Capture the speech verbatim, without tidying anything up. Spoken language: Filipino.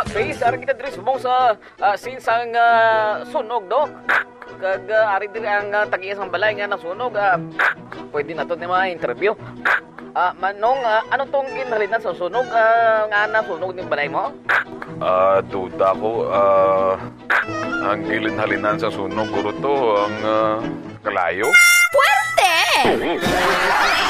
Ah, base, ari kita diri subong sa uh, sinsang uh, sunog, do. Kag uh, ari diri ang uh, tagiya sang balay nga nasunog. Uh, pwede na to ni mga interview. Ah, manong, uh, ano tong ginhalinan sa sunog? Uh, nga na sunog ng balay mo? Ah, duda ko, ah, ang gilinhalinan sa sunog guro to, ang ah, kalayo. Puwerte!